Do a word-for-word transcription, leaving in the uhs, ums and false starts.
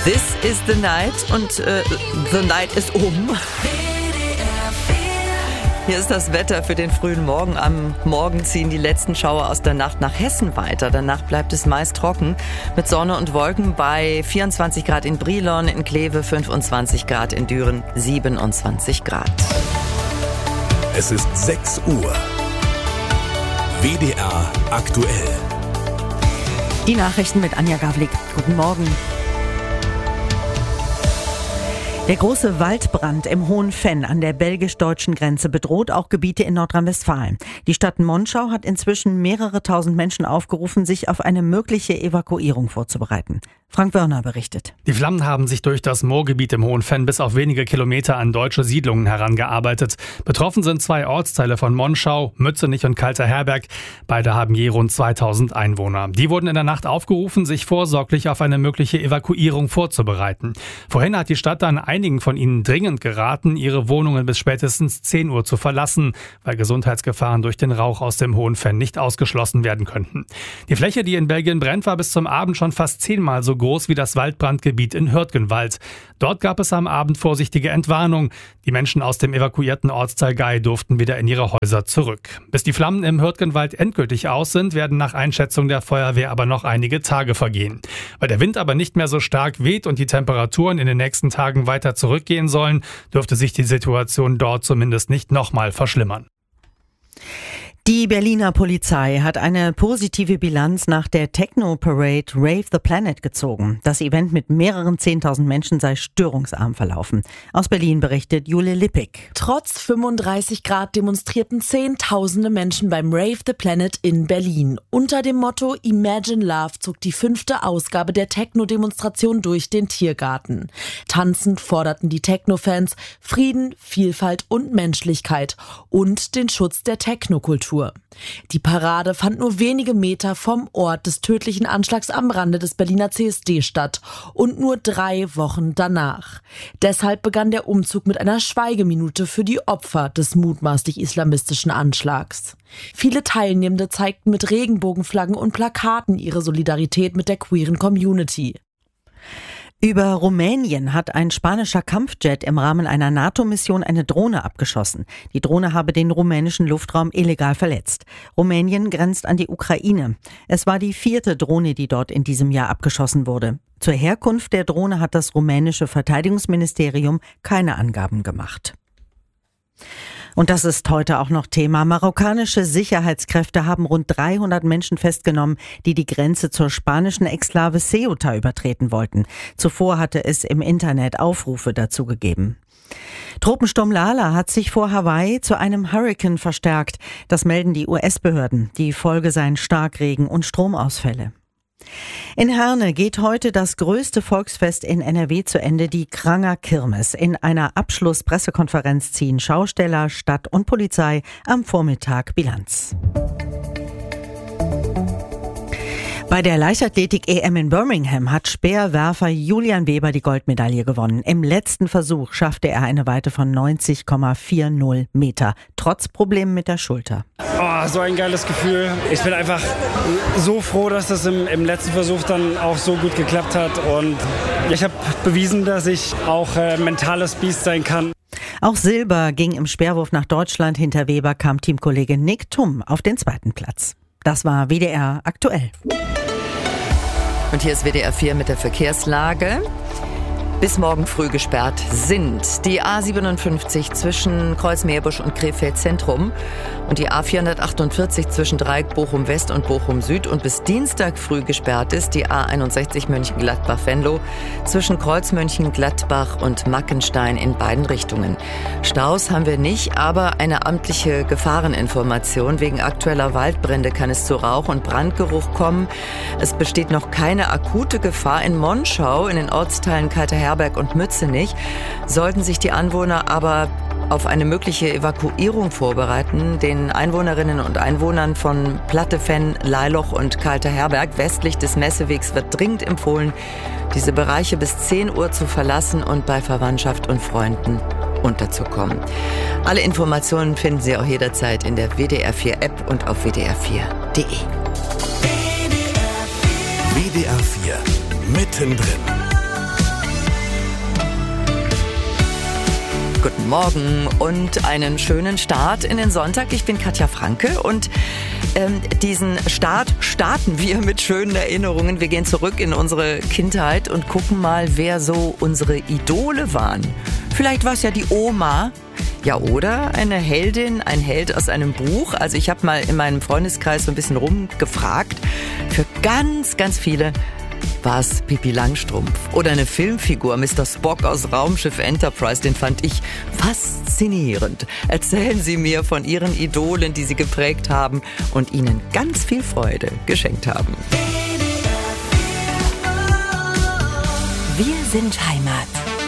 This is the night und äh, the night ist um. Hier ist das Wetter für den frühen Morgen. Am Morgen ziehen die letzten Schauer aus der Nacht nach Hessen weiter. Danach bleibt es meist trocken mit Sonne und Wolken bei vierundzwanzig Grad in Brilon, in Kleve fünfundzwanzig Grad, in Düren siebenundzwanzig Grad. Es ist sechs Uhr. W D R aktuell. Die Nachrichten mit Anja Gavlik. Guten Morgen. Der große Waldbrand im Hohen Venn an der belgisch-deutschen Grenze bedroht auch Gebiete in Nordrhein-Westfalen. Die Stadt Monschau hat inzwischen mehrere tausend Menschen aufgerufen, sich auf eine mögliche Evakuierung vorzubereiten. Frank Wörner berichtet. Die Flammen haben sich durch das Moorgebiet im Hohen Venn bis auf wenige Kilometer an deutsche Siedlungen herangearbeitet. Betroffen sind zwei Ortsteile von Monschau, Mützenich und Kalter Herberg. Beide haben je rund zweitausend Einwohner. Die wurden in der Nacht aufgerufen, sich vorsorglich auf eine mögliche Evakuierung vorzubereiten. Vorhin hat die Stadt dann einigen von ihnen dringend geraten, ihre Wohnungen bis spätestens zehn Uhr zu verlassen, weil Gesundheitsgefahren durch den Rauch aus dem Hohen Venn nicht ausgeschlossen werden könnten. Die Fläche, die in Belgien brennt, war bis zum Abend schon fast zehnmal so groß wie das Waldbrandgebiet in Hürtgenwald. Dort gab es am Abend vorsichtige Entwarnung. Die Menschen aus dem evakuierten Ortsteil Gei durften wieder in ihre Häuser zurück. Bis die Flammen im Hürtgenwald endgültig aus sind, werden nach Einschätzung der Feuerwehr aber noch einige Tage vergehen. Weil der Wind aber nicht mehr so stark weht und die Temperaturen in den nächsten Tagen weiter zurückgehen sollen, dürfte sich die Situation dort zumindest nicht nochmal verschlimmern. Die Berliner Polizei hat eine positive Bilanz nach der Techno-Parade Rave the Planet gezogen. Das Event mit mehreren zehntausend Menschen sei störungsarm verlaufen. Aus Berlin berichtet Jule Lippig. Trotz fünfunddreißig Grad demonstrierten Zehntausende Menschen beim Rave the Planet in Berlin. Unter dem Motto Imagine Love zog die fünfte Ausgabe der Techno-Demonstration durch den Tiergarten. Tanzend forderten die Techno-Fans Frieden, Vielfalt und Menschlichkeit und den Schutz der Techno-Kultur. Die Parade fand nur wenige Meter vom Ort des tödlichen Anschlags am Rande des Berliner C S D statt und nur drei Wochen danach. Deshalb begann der Umzug mit einer Schweigeminute für die Opfer des mutmaßlich islamistischen Anschlags. Viele Teilnehmende zeigten mit Regenbogenflaggen und Plakaten ihre Solidarität mit der queeren Community. Über Rumänien hat ein spanischer Kampfjet im Rahmen einer NATO-Mission eine Drohne abgeschossen. Die Drohne habe den rumänischen Luftraum illegal verletzt. Rumänien grenzt an die Ukraine. Es war die vierte Drohne, die dort in diesem Jahr abgeschossen wurde. Zur Herkunft der Drohne hat das rumänische Verteidigungsministerium keine Angaben gemacht. Und das ist heute auch noch Thema. Marokkanische Sicherheitskräfte haben rund dreihundert Menschen festgenommen, die die Grenze zur spanischen Exklave Ceuta übertreten wollten. Zuvor hatte es im Internet Aufrufe dazu gegeben. Tropensturm Lala hat sich vor Hawaii zu einem Hurrikan verstärkt. Das melden die U S-Behörden. Die Folge seien Starkregen und Stromausfälle. In Herne geht heute das größte Volksfest in N R W zu Ende, die Kranger Kirmes. In einer Abschlusspressekonferenz ziehen Schausteller, Stadt und Polizei am Vormittag Bilanz. Bei der Leichtathletik-E M in Birmingham hat Speerwerfer Julian Weber die Goldmedaille gewonnen. Im letzten Versuch schaffte er eine Weite von neunzig Komma vierzig Meter, trotz Problemen mit der Schulter. Oh, so ein geiles Gefühl. Ich bin einfach so froh, dass das im, im letzten Versuch dann auch so gut geklappt hat. Und ich habe bewiesen, dass ich auch äh, mentales Biest sein kann. Auch Silber ging im Speerwurf nach Deutschland. Hinter Weber kam Teamkollege Nick Thum auf den zweiten Platz. Das war W D R aktuell. Und hier ist W D R vier mit der Verkehrslage. Bis morgen früh gesperrt sind die A siebenundfünfzig zwischen Kreuz-Meerbusch und Krefeld Zentrum und die A vierhundertachtundvierzig zwischen Dreieck Bochum West und Bochum Süd, und bis Dienstag früh gesperrt ist die A einundsechzig Mönchengladbach-Venlo zwischen Kreuz Mönchengladbach und Mackenstein in beiden Richtungen. Staus haben wir nicht, aber eine amtliche Gefahreninformation: Wegen aktueller Waldbrände kann es zu Rauch- und Brandgeruch kommen. Es besteht noch keine akute Gefahr in Monschau, in den Ortsteilen Kalter Herberg und Mützenich. Sollten sich die Anwohner aber auf eine mögliche Evakuierung vorbereiten. Den Einwohnerinnen und Einwohnern von Plattefenn, Leiloch und Kalter Herberg westlich des Messewegs wird dringend empfohlen, diese Bereiche bis zehn Uhr zu verlassen und bei Verwandtschaft und Freunden unterzukommen. Alle Informationen finden Sie auch jederzeit in der W D R vier App und auf w d r vier punkt d e. W D R vier mittendrin. Guten Morgen und einen schönen Start in den Sonntag. Ich bin Katja Franke und ähm, diesen Start starten wir mit schönen Erinnerungen. Wir gehen zurück in unsere Kindheit und gucken mal, wer so unsere Idole waren. Vielleicht war es ja die Oma. Ja, oder eine Heldin, ein Held aus einem Buch. Also ich habe mal in meinem Freundeskreis so ein bisschen rumgefragt. Für ganz, ganz viele war es Pippi Langstrumpf. Oder eine Filmfigur, Mister Spock aus Raumschiff Enterprise, den fand ich faszinierend. Erzählen Sie mir von Ihren Idolen, die Sie geprägt haben und Ihnen ganz viel Freude geschenkt haben. Wir sind Heimat.